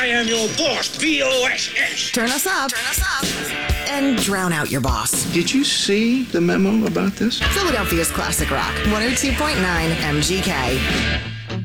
am your boss, B-O-S-S. Turn us up. And drown out your boss. Did you see the memo about this? Philadelphia's Classic Rock, 102.9 MGK.